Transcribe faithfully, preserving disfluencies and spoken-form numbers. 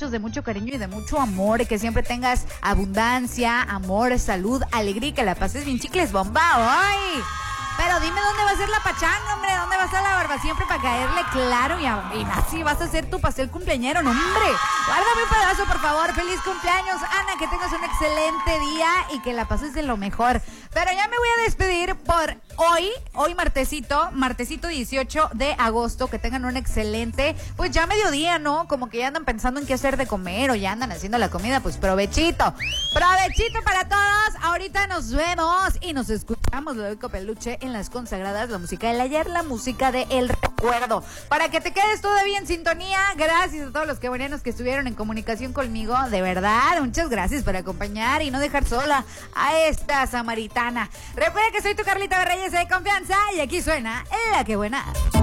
muchachos, de mucho cariño y de mucho amor, que siempre tengas abundancia, amor, salud, alegría y que la pases bien chicles bomba hoy. Pero dime dónde va a ser la pachanga, hombre, dónde va a estar la barba siempre para caerle claro y, a, y así vas a hacer tu pastel cumpleañero, no, hombre. Guárdame un pedazo, por favor. Feliz cumpleaños, Ana, que tengas un excelente día y que la pases de lo mejor. Pero ya me voy a despedir por hoy, hoy martesito, martesito dieciocho de agosto, que tengan un excelente, pues ya mediodía, ¿no? Como que ya andan pensando en qué hacer de comer o ya andan haciendo la comida, pues provechito. Provechito para todos. Ahorita nos vemos y nos escuchamos, Ludovico Peluche, en las consagradas, la música del ayer, la música de El Recuerdo. Para que te quedes todavía en sintonía, gracias a todos los quebonianos que estuvieron en comunicación conmigo, de verdad, muchas gracias por acompañar y no dejar sola a esta samaritana. Recuerda que soy tu Carlita Reyes de confianza y aquí suena La Que Buena.